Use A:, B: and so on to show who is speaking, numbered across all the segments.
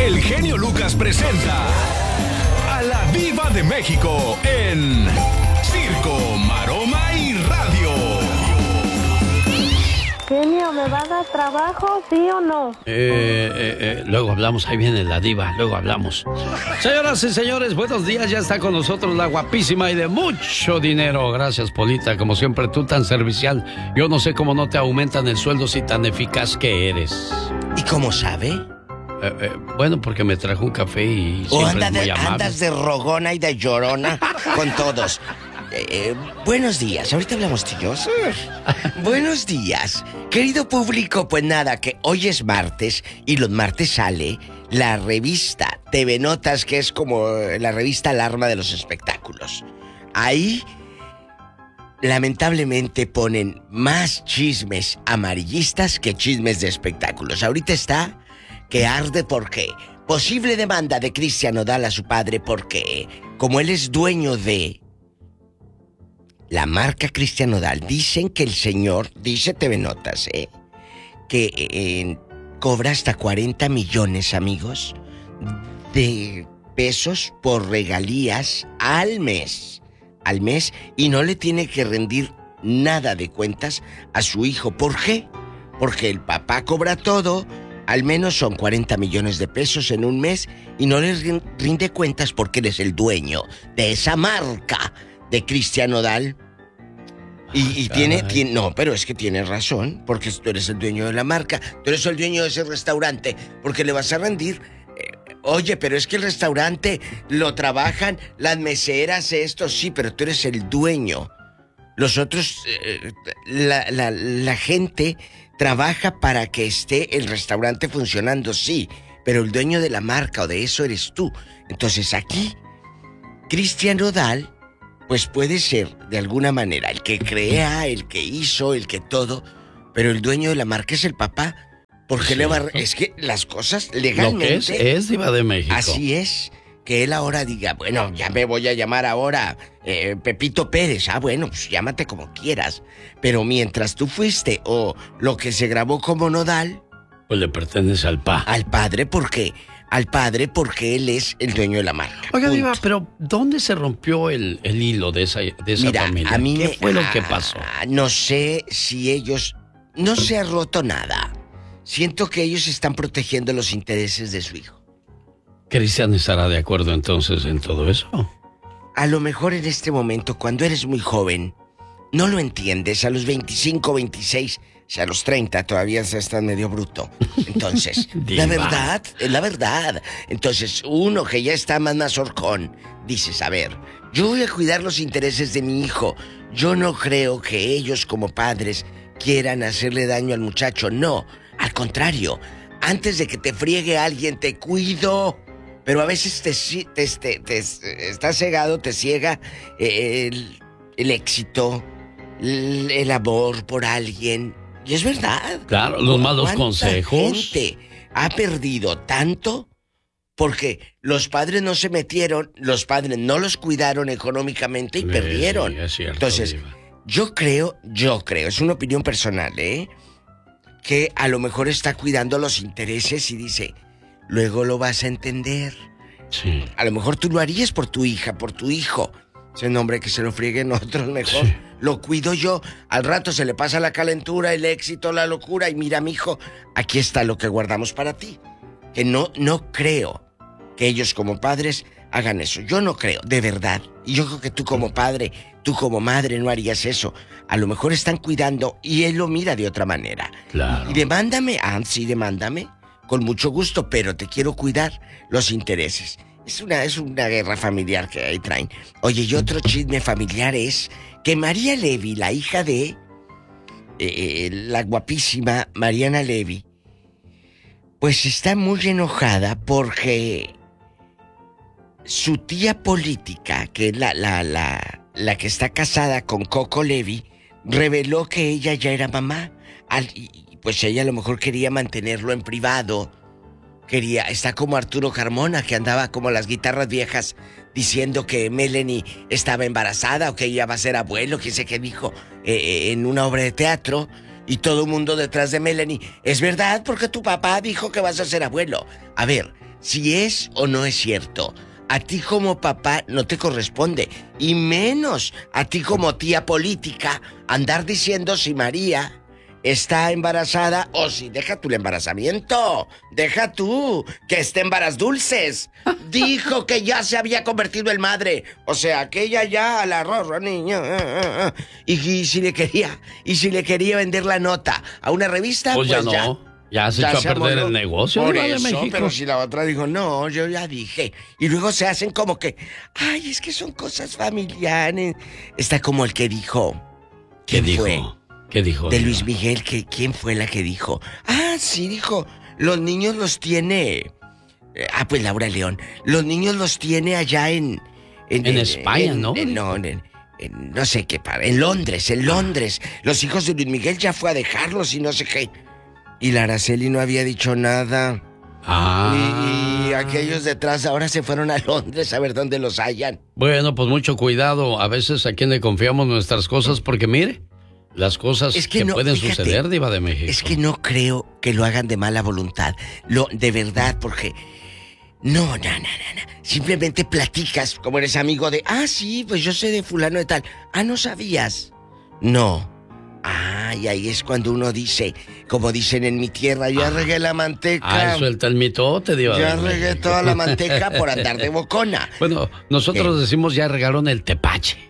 A: el genio Lucas presenta a la Diva de México en Circo, Maroma y Radio.
B: Genio, ¿me va a dar trabajo, sí o no?
C: Luego hablamos, ahí viene la diva, luego hablamos. Señoras y señores, buenos días, ya está con nosotros la guapísima y de mucho dinero. Gracias, Polita, como siempre, tú tan servicial. Yo no sé cómo no te aumentan el sueldo si tan eficaz que eres.
D: ¿Y cómo sabe?
C: Bueno, porque me trajo un café y siempre es muy amable.
D: Andas de rogona y de llorona con todos. Buenos días, ahorita hablamos tú y yo. Buenos días, querido público. Pues nada, que hoy es martes y los martes sale la revista TV Notas, que es como la revista alarma de los espectáculos. Ahí, lamentablemente, ponen más chismes amarillistas que chismes de espectáculos. Ahorita está que arde porque posible demanda de Cristian Nodal a su padre porque, como él es dueño de la marca Cristian Nodal, dicen que el señor, dice TV Notas, que cobra hasta 40 millones, amigos, de pesos por regalías al mes, y no le tiene que rendir nada de cuentas a su hijo. ¿Por qué? Porque el papá cobra todo, al menos son 40 millones de pesos en un mes, y no le rinde cuentas porque él es el dueño de esa marca de Cristian Nodal. Y tiene, no, pero es que tienes razón, porque tú eres el dueño de la marca, tú eres el dueño de ese restaurante, porque le vas a rendir. Oye, pero es que el restaurante lo trabajan las meseras, esto, sí, pero tú eres el dueño. Los otros, la gente trabaja para que esté el restaurante funcionando, sí, pero el dueño de la marca o de eso eres tú. Entonces aquí, Cristian Nodal, pues puede ser, de alguna manera, el que crea, el que hizo, el que todo, pero el dueño de la marca es el papá. Porque le va, es que las cosas legalmente...
C: Lo que es Diva de México.
D: Así es, que él ahora diga, bueno, ya me voy a llamar ahora Pepito Pérez. Ah, bueno, pues llámate como quieras. Pero mientras tú fuiste, o lo que se grabó como Nodal...
C: Pues le pertenece al pa.
D: Al padre, ¿por qué? Al padre porque él es el dueño de la marca.
C: Oiga, Diva, pero ¿dónde se rompió el hilo de esa
D: Mira,
C: familia?
D: A mí
C: ¿Qué fue lo que pasó?
D: No sé si ellos... No se ha roto nada. Siento que ellos están protegiendo los intereses de su hijo.
C: ¿Cristian estará de acuerdo entonces en todo eso?
D: A lo mejor en este momento, cuando eres muy joven, no lo entiendes. A los 25, 26... O sea, a los 30 todavía se está medio bruto. Entonces, la verdad, es la verdad. Entonces, uno que ya está más mazorcón, dices, a ver, yo voy a cuidar los intereses de mi hijo. Yo no creo que ellos como padres quieran hacerle daño al muchacho. No, al contrario. Antes de que te friegue alguien, te cuido. Pero a veces te está cegado, te ciega el éxito, el amor por alguien. Y es verdad.
C: Claro, los malos consejos.
D: Gente ha perdido tanto porque los padres no se metieron, los padres no los cuidaron económicamente y perdieron.
C: Sí, es cierto,
D: entonces,
C: Diva.
D: yo creo, es una opinión personal, que a lo mejor está cuidando los intereses y dice, luego lo vas a entender.
C: Sí.
D: A lo mejor tú lo harías por tu hija, por tu hijo. Ese nombre que se lo frieguen otros mejor. Sí. Lo cuido yo. Al rato se le pasa la calentura, el éxito, la locura. Y mira, mijo, aquí está lo que guardamos para ti. Que no creo que ellos como padres hagan eso. Yo no creo, de verdad. Y yo creo que tú como padre, tú como madre no harías eso. A lo mejor están cuidando y él lo mira de otra manera.
C: Claro.
D: Y demándame. Ah, sí, demándame. Con mucho gusto, pero te quiero cuidar los intereses. Es una guerra familiar que ahí traen. Oye, y otro chisme familiar es que María Levy, la hija de la guapísima Mariana Levy, pues está muy enojada porque su tía política, que es la que está casada con Coco Levy, reveló que ella ya era mamá. Y pues ella a lo mejor quería mantenerlo en privado. Está como Arturo Carmona, que andaba como las guitarras viejas diciendo que Melanie estaba embarazada o que ella va a ser abuelo, que sé qué dijo en una obra de teatro. Y todo el mundo detrás de Melanie. Es verdad, porque tu papá dijo que vas a ser abuelo. A ver, si es o no es cierto, a ti como papá no te corresponde. Y menos a ti como tía política andar diciendo si María está embarazada o si deja tú el embarazamiento. Deja tú que esté embaraz dulces. Dijo que ya se había convertido en madre. O sea, que ella ya a la rorra niña. Y si le quería vender la nota a una revista,
C: pues ya no. Ya se echó a perder el negocio.
D: Por
C: Diva de
D: eso,
C: México.
D: pero si la otra dijo, no, yo ya dije. Y luego se hacen como que, ay, es que son cosas familiares. Está como el que dijo.
C: ¿Qué dijo?
D: Fue?
C: ¿Qué dijo?
D: De Luis Miguel, ¿quién fue la que dijo? Ah, sí, dijo, los niños los tiene... pues Laura León. Los niños los tiene allá en
C: España, ¿no?
D: No sé qué, en Londres. Los hijos de Luis Miguel ya fue a dejarlos y no sé qué. Y la Araceli no había dicho nada. Y aquellos detrás ahora se fueron a Londres a ver dónde los hallan.
C: Bueno, pues mucho cuidado. A veces a quién le confiamos nuestras cosas, porque mire, las cosas que no, pueden suceder, Diva de México.
D: Es que no creo que lo hagan de mala voluntad. De verdad, porque... No. Simplemente platicas, como eres amigo de... Ah, sí, pues yo sé de fulano de tal. Ah, ¿no sabías? No. Y ahí es cuando uno dice, como dicen en mi tierra, ya regué la manteca.
C: Suelta el mitote, Diva.
D: Ya regué toda la manteca por andar de bocona.
C: Bueno, nosotros decimos ya regaron el tepache.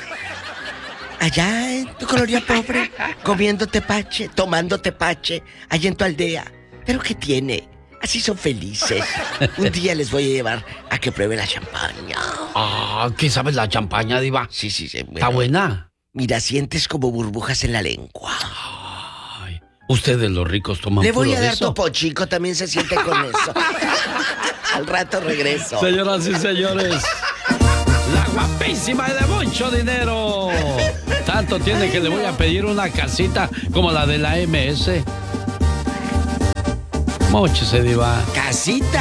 D: Allá en tu colonia pobre, comiendo tepache, tomando tepache, allá en tu aldea. ¿Pero qué tiene? Así son felices. Un día les voy a llevar a que prueben la champaña.
C: ¿Qué sabes la champaña, Diva?
D: Sí. Bueno,
C: ¿está buena?
D: Mira, sientes como burbujas en la lengua.
C: Ay, ustedes los ricos toman
D: Le voy
C: puro
D: a dar
C: eso.
D: Topo Chico, también se siente con eso. Al rato regreso.
C: Señoras y señores, la guapísima y de mucho dinero. Tanto tiene que le voy a pedir una casita como la de la MS. Móchese, Diva.
D: Casita.